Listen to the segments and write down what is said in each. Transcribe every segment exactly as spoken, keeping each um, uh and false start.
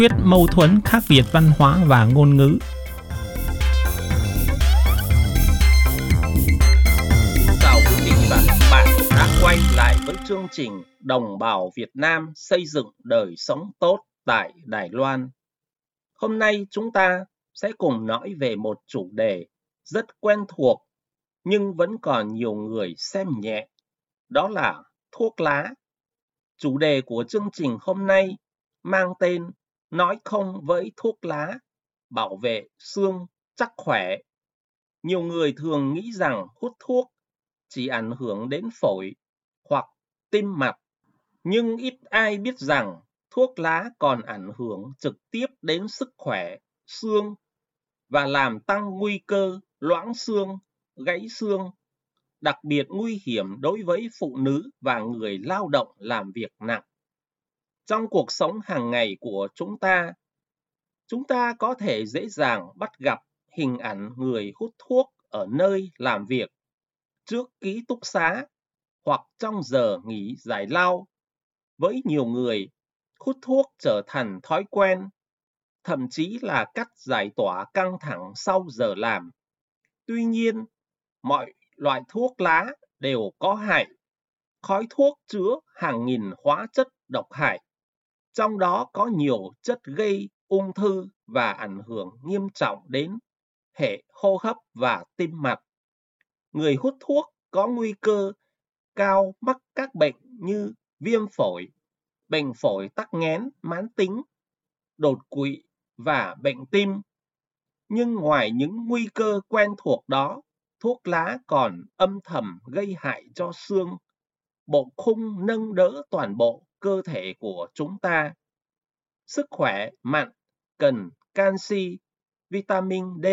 quyết mâu thuẫn khác biệt văn hóa và ngôn ngữ. Chào quý vị và các bạn đã quay lại với chương trình Đồng bào Việt Nam xây dựng đời sống tốt tại Đài Loan. Hôm nay chúng ta sẽ cùng nói về một chủ đề rất quen thuộc nhưng vẫn còn nhiều người xem nhẹ, đó là thuốc lá. Chủ đề của chương trình hôm nay mang tên Nói không với thuốc lá, bảo vệ xương chắc khỏe. Nhiều người thường nghĩ rằng hút thuốc chỉ ảnh hưởng đến phổi hoặc tim mạch, nhưng ít ai biết rằng thuốc lá còn ảnh hưởng trực tiếp đến sức khỏe xương và làm tăng nguy cơ loãng xương, gãy xương, đặc biệt nguy hiểm đối với phụ nữ và người lao động làm việc nặng. Trong cuộc sống hàng ngày của chúng ta, chúng ta có thể dễ dàng bắt gặp hình ảnh người hút thuốc ở nơi làm việc, trước ký túc xá hoặc trong giờ nghỉ giải lao. Với nhiều người, hút thuốc trở thành thói quen, thậm chí là cách giải tỏa căng thẳng sau giờ làm. Tuy nhiên, mọi loại thuốc lá đều có hại. Khói thuốc chứa hàng nghìn hóa chất độc hại, trong đó có nhiều chất gây ung thư và ảnh hưởng nghiêm trọng đến hệ hô hấp và tim mạch. Người hút thuốc có nguy cơ cao mắc các bệnh như viêm phổi, bệnh phổi tắc nghẽn mãn tính, đột quỵ và bệnh tim. Nhưng ngoài những nguy cơ quen thuộc đó, thuốc lá còn âm thầm gây hại cho xương, bộ khung nâng đỡ toàn bộ cơ thể của chúng ta. Sức khỏe mạnh cần canxi, vitamin D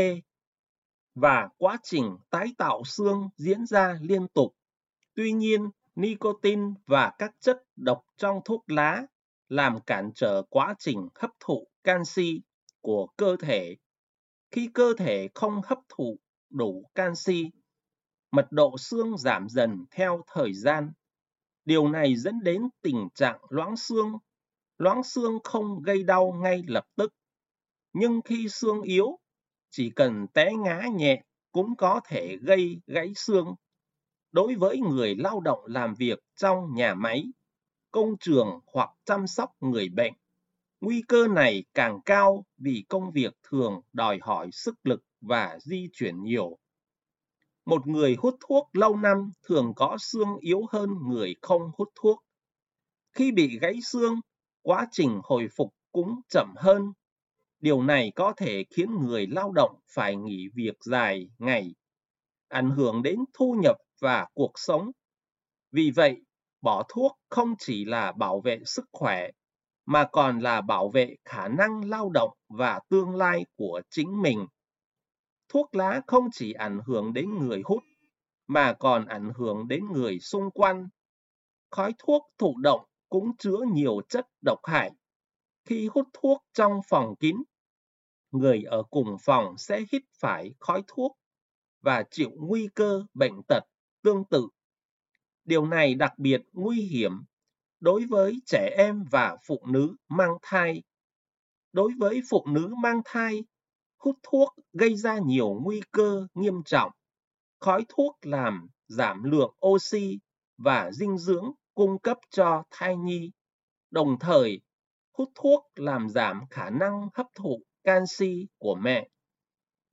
và quá trình tái tạo xương diễn ra liên tục. Tuy nhiên, nicotine và các chất độc trong thuốc lá làm cản trở quá trình hấp thụ canxi của cơ thể. Khi cơ thể không hấp thụ đủ canxi, mật độ xương giảm dần theo thời gian. Điều này dẫn đến tình trạng loãng xương. Loãng xương không gây đau ngay lập tức, nhưng khi xương yếu, chỉ cần té ngã nhẹ cũng có thể gây gãy xương. Đối với người lao động làm việc trong nhà máy, công trường hoặc chăm sóc người bệnh, nguy cơ này càng cao vì công việc thường đòi hỏi sức lực và di chuyển nhiều. Một người hút thuốc lâu năm thường có xương yếu hơn người không hút thuốc. Khi bị gãy xương, quá trình hồi phục cũng chậm hơn. Điều này có thể khiến người lao động phải nghỉ việc dài ngày, ảnh hưởng đến thu nhập và cuộc sống. Vì vậy, bỏ thuốc không chỉ là bảo vệ sức khỏe, mà còn là bảo vệ khả năng lao động và tương lai của chính mình. Thuốc lá không chỉ ảnh hưởng đến người hút, mà còn ảnh hưởng đến người xung quanh. Khói thuốc thụ động cũng chứa nhiều chất độc hại. Khi hút thuốc trong phòng kín, người ở cùng phòng sẽ hít phải khói thuốc và chịu nguy cơ bệnh tật tương tự. Điều này đặc biệt nguy hiểm đối với trẻ em và phụ nữ mang thai. Đối với phụ nữ mang thai, hút thuốc gây ra nhiều nguy cơ nghiêm trọng. Khói thuốc làm giảm lượng oxy và dinh dưỡng cung cấp cho thai nhi. Đồng thời, hút thuốc làm giảm khả năng hấp thụ canxi của mẹ.